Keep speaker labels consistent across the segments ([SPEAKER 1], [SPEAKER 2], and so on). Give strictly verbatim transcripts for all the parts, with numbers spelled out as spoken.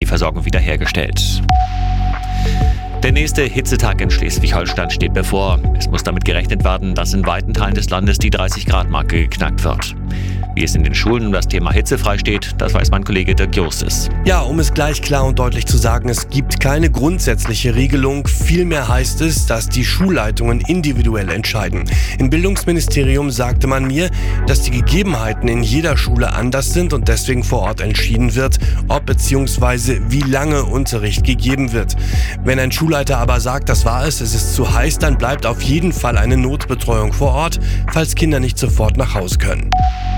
[SPEAKER 1] Energieversorgung wiederhergestellt. Der nächste Hitzetag in Schleswig-Holstein steht bevor. Es muss damit gerechnet werden, dass in weiten Teilen des Landes die dreißig Grad Marke geknackt wird. Wie es in den Schulen um das Thema Hitze frei steht, das weiß mein Kollege Dirk Justus.
[SPEAKER 2] Ja, um es gleich klar und deutlich zu sagen, es gibt keine grundsätzliche Regelung. Vielmehr heißt es, dass die Schulleitungen individuell entscheiden. Im Bildungsministerium sagte man mir, dass die Gegebenheiten in jeder Schule anders sind und deswegen vor Ort entschieden wird, ob bzw. wie lange Unterricht gegeben wird. Wenn ein Schulleiter aber sagt, das war es, es ist zu heiß, dann bleibt auf jeden Fall eine Notbetreuung vor Ort, falls Kinder nicht sofort nach Hause können.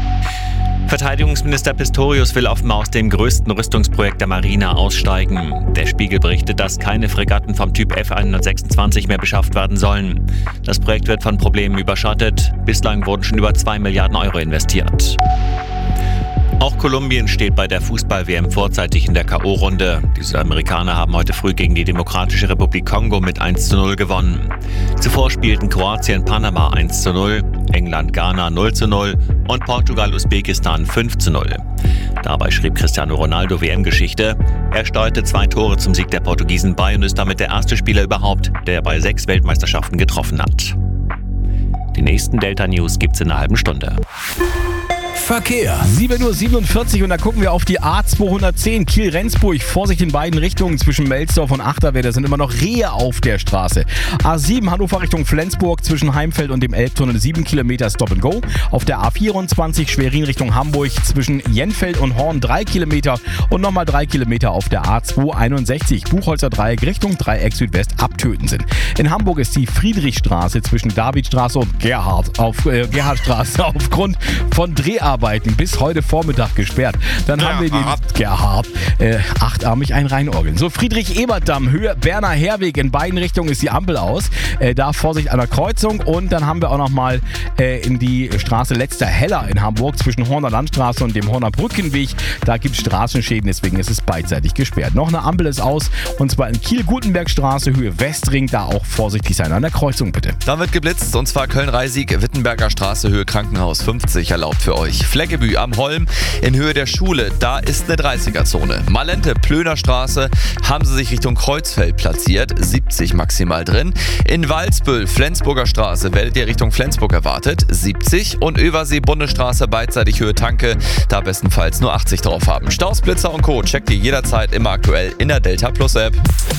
[SPEAKER 1] Verteidigungsminister Pistorius will offenbar aus dem größten Rüstungsprojekt der Marine aussteigen. Der Spiegel berichtet, dass keine Fregatten vom Typ F hundertsechsundzwanzig mehr beschafft werden sollen. Das Projekt wird von Problemen überschattet. Bislang wurden schon über zwei Milliarden Euro investiert. Auch Kolumbien steht bei der Fußball-W M vorzeitig in der K O-Runde. Die Südamerikaner haben heute früh gegen die Demokratische Republik Kongo mit eins zu null gewonnen. Zuvor spielten Kroatien Panama eins zu null, England Ghana null zu null und Portugal Usbekistan fünf zu null. Dabei schrieb Cristiano Ronaldo W M-Geschichte. Er steuerte zwei Tore zum Sieg der Portugiesen bei und ist damit der erste Spieler überhaupt, der bei sechs Weltmeisterschaften getroffen hat. Die nächsten Delta-News gibt's in einer halben Stunde.
[SPEAKER 3] Verkehr.
[SPEAKER 4] sieben Uhr siebenundvierzig und da gucken wir auf die A zweihundertzehn Kiel-Rendsburg. Vorsicht in beiden Richtungen zwischen Melsdorf und Achterwerder sind immer noch Rehe auf der Straße. A sieben Hannover Richtung Flensburg zwischen Heimfeld und dem Elbtunnel sieben Kilometer Stop and Go. Auf der A vierundzwanzig Schwerin Richtung Hamburg zwischen Jenfeld und Horn drei Kilometer und nochmal drei Kilometer auf der A zweihunderteinundsechzig Buchholzer Dreieck Richtung Dreieck Südwest abtöten sind. In Hamburg ist die Friedrichstraße zwischen Davidstraße und Gerhard auf äh, Gerhardstraße aufgrund von Dreharbeiten bis heute Vormittag gesperrt. Dann Gerhard. haben wir den Gerhard, äh, achtarmig ein Reinorgeln. So, Friedrich-Ebert-Damm, Höhe Berner-Herweg, in beiden Richtungen ist die Ampel aus. Äh, da Vorsicht an der Kreuzung und dann haben wir auch nochmal äh, in die Straße Letzter Heller in Hamburg zwischen Horner Landstraße und dem Horner Brückenweg. Da gibt es Straßenschäden, deswegen ist es beidseitig gesperrt. Noch eine Ampel ist aus und zwar in Kiel-Gutenbergstraße, Höhe Westring, da auch vorsichtig sein an der Kreuzung bitte.
[SPEAKER 5] Da wird geblitzt und zwar Köln-Reisig, Wittenberger Straße, Höhe Krankenhaus fünfzig erlaubt für euch. Fleckebü am Holm in Höhe der Schule, da ist eine dreißiger-Zone. Malente, Plöner Straße, haben sie sich Richtung Kreuzfeld platziert, siebzig maximal drin. In Walsbüll, Flensburger Straße, werdet ihr Richtung Flensburg erwartet, siebzig. Und Översee, Bundesstraße, beidseitig Höhe Tanke, da bestenfalls nur achtzig drauf haben. Staus, Blitzer und Co. checkt ihr jederzeit immer aktuell in der Delta Plus App.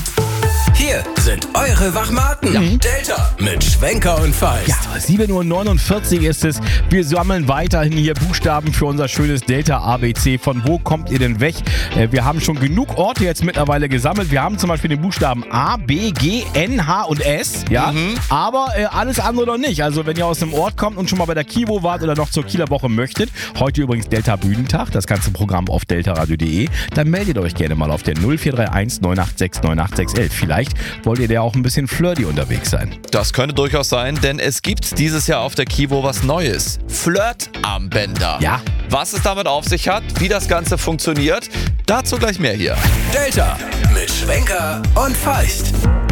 [SPEAKER 3] Hier sind eure Wachmaten. Ja. Delta mit Schwenker und Feist.
[SPEAKER 4] Ja, sieben Uhr neunundvierzig ist es. Wir sammeln weiterhin hier Buchstaben für unser schönes Delta A B C. Von wo kommt ihr denn weg? Wir haben schon genug Orte jetzt mittlerweile gesammelt. Wir haben zum Beispiel den Buchstaben A, B, G, N, H und S. Ja, mhm. aber äh, alles andere noch nicht. Also wenn ihr aus dem Ort kommt und schon mal bei der Kivo wart oder noch zur Kieler Woche möchtet, heute übrigens Delta Bühnentag, das ganze Programm auf deltaradio punkt de, dann meldet euch gerne mal auf der null vier drei eins neun acht sechs neun acht sechs elf. Vielleicht wollt ihr da auch ein bisschen flirty unterwegs sein.
[SPEAKER 5] Das könnte durchaus sein, denn es gibt dieses Jahr auf der Kivo was Neues. Flirtarmbänder.
[SPEAKER 4] Ja.
[SPEAKER 5] Was es damit auf sich hat, wie das Ganze funktioniert, dazu gleich mehr hier.
[SPEAKER 3] Delta mit Schwenker und Feist.